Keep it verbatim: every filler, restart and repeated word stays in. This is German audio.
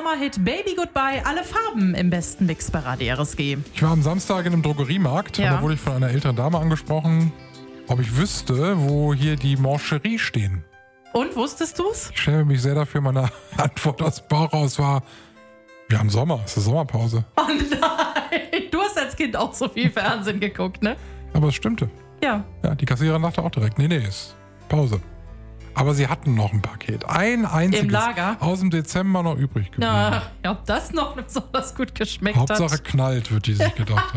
Sommerhit Baby Goodbye, alle Farben im besten Mix bei Radio R S G. Ich war am Samstag in einem Drogeriemarkt Ja. und da wurde ich von einer älteren Dame angesprochen, ob ich wüsste, wo hier die Mancherie stehen. Und, wusstest du's? Ich schäme mich sehr dafür, meine Antwort aus dem Bauch raus war, wir haben Sommer, es ist Sommerpause. Oh nein, du hast als Kind auch so viel Fernsehen geguckt, ne? Aber es stimmte. Ja. Ja, die Kassiererin dachte auch direkt, nee, nee, ist Pause. Aber sie hatten noch ein Paket. Ein einziges. Im Lager? Aus dem Dezember noch übrig geblieben. Ja, ob das noch besonders gut geschmeckt Hauptsache hat. knallt, wird die sich gedacht haben.